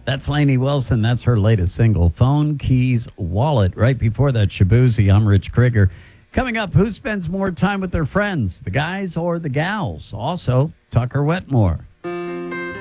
That's Lainey Wilson. That's her latest single, Phone, Keys, Wallet. Right before that, Shabuzi. I'm Rich Krieger. Coming up, who spends more time with their friends, the guys or the gals? Also, Tucker Wetmore.